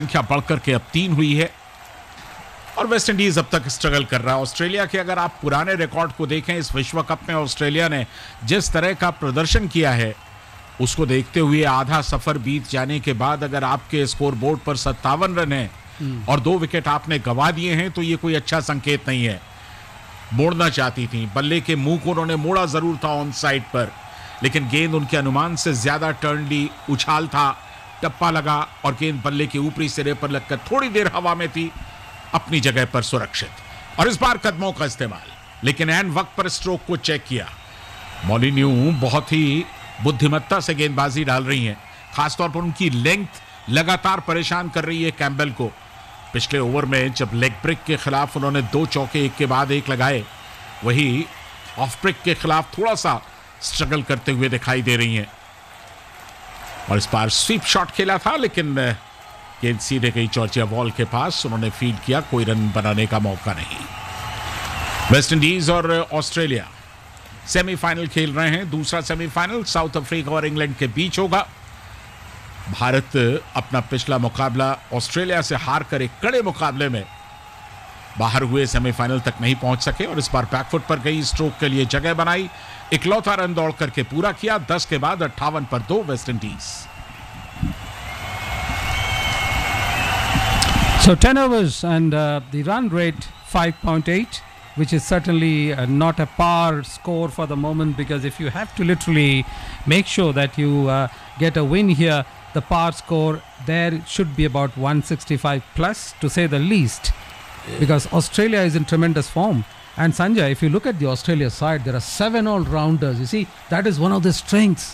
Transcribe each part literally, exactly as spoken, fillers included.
संख्या बढ़कर के अब तीन हुई है और वेस्ट इंडीज अब तक स्ट्रगल कर रहा है। ऑस्ट्रेलिया के अगर आप पुराने रिकॉर्ड को देखें, इस विश्व कप में ऑस्ट्रेलिया ने जिस तरह का प्रदर्शन किया है उसको देखते हुए आधा सफर बीत जाने के बाद अगर आपके स्कोर बोर्ड पर सत्तावन रन है और दो विकेट आपने गंवा दिए हैं तो ये कोई अच्छा संकेत नहीं है। मोड़ना चाहती थी, बल्ले के मुंह को उन्होंने मोड़ा जरूर था ऑन साइड पर, लेकिन गेंद उनके अनुमान से ज्यादा टर्न ली, उछाल था, टप्पा लगा और गेंद बल्ले के ऊपरी सिरे पर लगकर थोड़ी देर हवा में थी, अपनी जगह पर सुरक्षित। और इस बार कदमों का इस्तेमाल, लेकिन एन वक्त पर स्ट्रोक को चेक किया। मोलिन्यू बहुत ही बुद्धिमत्ता से गेंदबाजी डाल रही हैं, खासतौर पर उनकी लेंथ लगातार परेशान कर रही है कैम्बेल को। पिछले ओवर में जब लेग ब्रेक के खिलाफ उन्होंने दो चौके एक के बाद एक लगाए, वही ऑफ ब्रेक के खिलाफ थोड़ा सा स्ट्रगल करते हुए दिखाई दे रही हैं। और इस बार स्वीप शॉट खेला था, लेकिन गेंद सीधे गई जॉर्जिया वॉल के पास, उन्होंने फील्ड किया, कोई रन बनाने का मौका नहीं। वेस्ट इंडीज और ऑस्ट्रेलिया सेमीफाइनल खेल रहे हैं। दूसरा सेमीफाइनल साउथ अफ्रीका और इंग्लैंड के बीच होगा। भारत अपना पिछला मुकाबला ऑस्ट्रेलिया से हार कर एक कड़े मुकाबले में बाहर हुए सेमीफाइनल तक नहीं पहुंच सके और इस बार बैकफुट पर गई, स्ट्रोक के लिए जगह बनाई, इकलौता रन दौड़ करके पूरा किया। दस के बाद अट्ठावन पर दो West Indies. So ten overs and uh, the run rate five point eight, which is certainly uh, not a par score for the moment, because if you have to literally make sure that you uh, get a win here, the par score there should be about one sixty-five plus, to say the least, because Australia is in tremendous form. And Sanjay, if you look at the Australia side, there are seven all-rounders. You see, that is one of the strengths.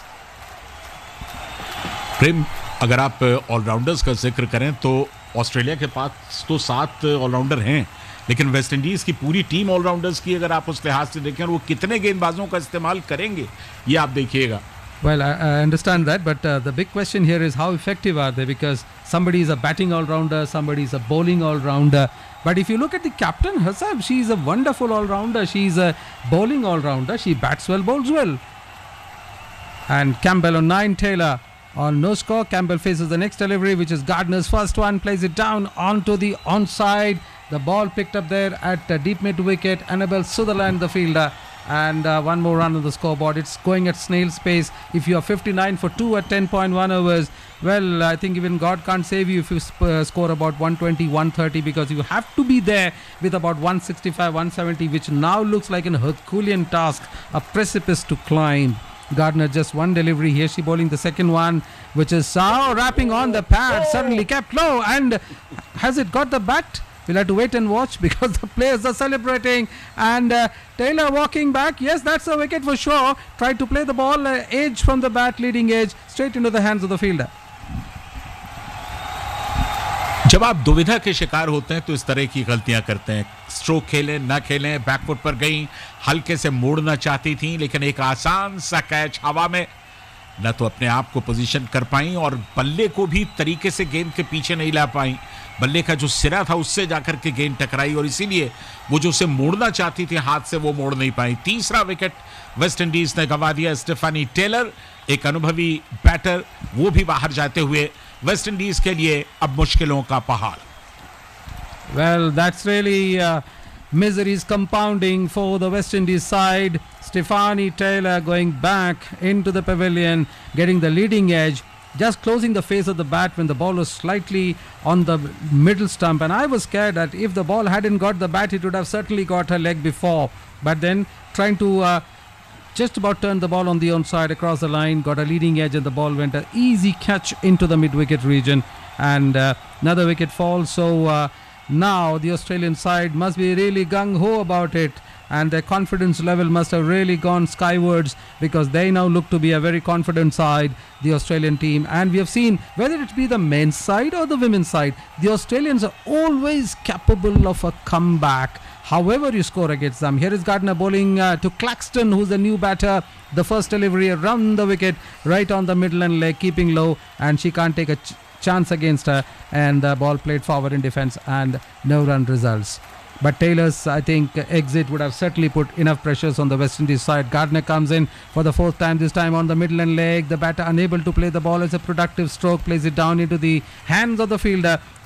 प्रेम, अगर आप allrounders का जिक्र करें तो Australia के पास तो सात allrounder हैं, लेकिन वेस्ट इंडीज की पूरी टीम ऑलराउंडर्स की अगर आप उस लिहाज से देखें, वो कितने गेंदबाजों का इस्तेमाल करेंगे ये आप देखिएगा। Well, I, I understand that, but uh, the big question here is how effective are they? Because somebody is a batting all-rounder, somebody is a bowling all-rounder. But if you look at the captain herself, she is a wonderful all-rounder. She is a bowling all-rounder. She bats well, bowls well. And Campbell on nine, Taylor on no score. Campbell faces the next delivery, which is Gardner's first one, plays it down onto the onside. The ball picked up there at uh, deep mid wicket. Annabelle Sutherland, the fielder. And uh, one more run on the scoreboard. It's going at snail's pace. If you are fifty-nine for two at ten point one overs, well, I think even God can't save you if you sp- uh, score about one twenty, one thirty, because you have to be there with about one sixty-five, one seventy, which now looks like an Herculean task, a precipice to climb. Gardner just one delivery. Here she bowling the second one, which is now wrapping on the pad, suddenly kept low. And has it got the bat? We'll have to wait and watch, because the players are celebrating. And uh, Taylor walking back. Yes, that's a wicket for sure. Tried to play the ball uh, edge from the bat, leading edge, straight into the hands of the fielder. जब आप दुविधा के शिकार होते हैं तो इस तरह की गलतियां करते हैं। स्ट्रोक खेलें ना खेलें, बैकफुट पर गई, हल्के से मोड़ना चाहती थी, लेकिन एक आसान सा कैच हवा में, न तो अपने आप को पोजीशन कर पाई और बल्ले को भी तरीके से गेंद के पीछे नहीं ला पाई। बल्ले का जो सिरा था उससे जाकर के गेंद टकराई और इसीलिए वो जो उसे मोड़ना चाहती थी हाथ से, वो मोड़ नहीं पाई। तीसरा विकेट वेस्ट इंडीज ने गंवा दिया। स्टेफानी टेलर, एक अनुभवी बैटर, वो भी बाहर जाते हुए वेस्ट इंडीज के लिए अब मुश्किलों का पहाड़। Well, that's really uh, miseries compounding for the West Indies side. Stephanie Taylor going back into the pavilion, getting the leading edge, just closing the face of the bat when the ball was slightly on the middle stump. And I was scared that if the ball hadn't got the bat, it would have certainly got her leg before. But then trying to uh, just about turn the ball on the onside across the line, got a leading edge, and the ball went an easy catch into the mid-wicket region. And uh, another wicket falls. So uh, now the Australian side must be really gung-ho about it, and their confidence level must have really gone skywards, because they now look to be a very confident side, the Australian team. And we have seen, whether it be the men's side or the women's side, the Australians are always capable of a comeback, however you score against them. Here is Gardner bowling uh, to Claxton, who's the new batter. The first delivery around the wicket, right on the middle and leg, keeping low, and she can't take a ch- chance against her, and the ball played forward in defence, and no run results. But Taylor's, I think, exit would have certainly put enough pressures on the West Indies side. Gardner comes in for the fourth time, this time on the middle and leg. The batter unable to play the ball as a productive stroke, plays it down into the hands of the fielder.